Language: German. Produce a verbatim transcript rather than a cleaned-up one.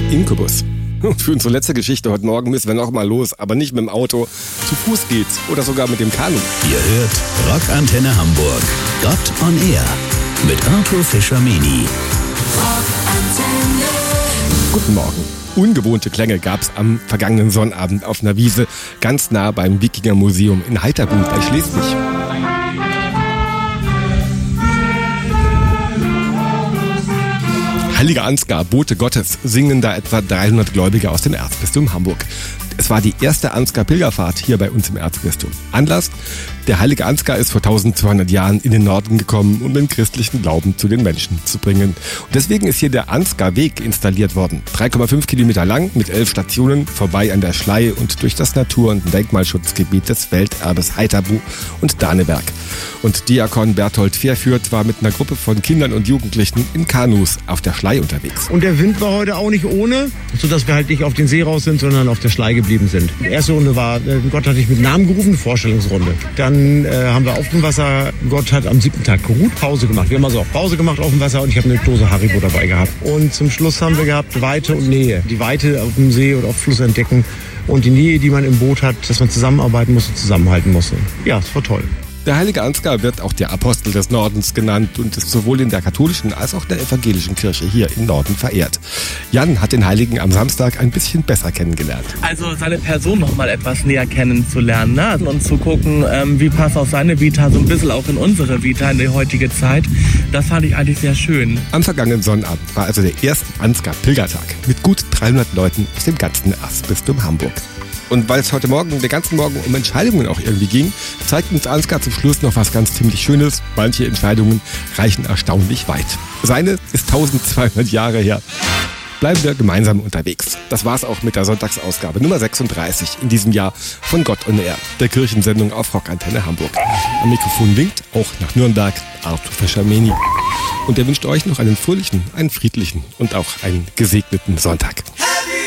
Incubus. Und für unsere letzte Geschichte heute Morgen müssen wir noch mal los, aber nicht mit dem Auto. Zu Fuß geht's oder sogar mit dem Kanu. Ihr hört Rockantenne Hamburg. Gott on Air mit Arthur Fischer-Meni. Guten Morgen. Ungewohnte Klänge gab's am vergangenen Sonnabend auf einer Wiese ganz nah beim Wikinger Museum in Heiterbuch bei Schleswig. Heiliger Ansgar, Bote Gottes, singen da etwa dreihundert Gläubige aus dem Erzbistum Hamburg. Es war die erste Ansgar-Pilgerfahrt hier bei uns im Erzbistum. Anlass? Der heilige Ansgar ist vor zwölfhundert Jahren in den Norden gekommen, um den christlichen Glauben zu den Menschen zu bringen. Und deswegen ist hier der Ansgar-Weg installiert worden. drei Komma fünf Kilometer lang mit elf Stationen, vorbei an der Schlei und durch das Natur- und Denkmalschutzgebiet des Welterbes Heiterbuch und Daneberg. Und Diakon Berthold Fehrfürth war mit einer Gruppe von Kindern und Jugendlichen in Kanus auf der Schlei unterwegs. Und der Wind war heute auch nicht ohne, sodass wir halt nicht auf den See raus sind, sondern auf der Schlei geblieben sind. Die erste Runde war, Gott hat dich mit Namen gerufen, Vorstellungsrunde. Dann äh, haben wir auf dem Wasser, Gott hat am siebten Tag geruht, Pause gemacht. Wir haben also auch Pause gemacht auf dem Wasser und ich habe eine Dose Haribo dabei gehabt. Und zum Schluss haben wir gehabt Weite und Nähe. Die Weite auf dem See oder auf Fluss entdecken und die Nähe, die man im Boot hat, dass man zusammenarbeiten muss und zusammenhalten muss. Ja, es war toll. Der heilige Ansgar wird auch der Apostel des Nordens genannt und ist sowohl in der katholischen als auch der evangelischen Kirche hier im Norden verehrt. Jan hat den Heiligen am Samstag ein bisschen besser kennengelernt. Also seine Person noch mal etwas näher kennenzulernen, ne? Und zu gucken, ähm, wie passt auch seine Vita so ein bisschen auch in unsere Vita in die heutige Zeit. Das fand ich eigentlich sehr schön. Am vergangenen Sonnabend war also der erste Ansgar-Pilgertag mit gut dreihundert Leuten aus dem ganzen Erzbistum Hamburg. Und weil es heute Morgen, den ganzen Morgen um Entscheidungen auch irgendwie ging, zeigt uns Ansgar zum Schluss noch was ganz ziemlich Schönes. Manche Entscheidungen reichen erstaunlich weit. Seine ist zwölfhundert Jahre her. Bleiben wir gemeinsam unterwegs. Das war's auch mit der Sonntagsausgabe Nummer sechsunddreißig in diesem Jahr von Gott on Air, der Kirchensendung auf Rockantenne Hamburg. Am Mikrofon winkt, auch nach Nürnberg, Arthur Fischer-Meni. Und er wünscht euch noch einen fröhlichen, einen friedlichen und auch einen gesegneten Sonntag.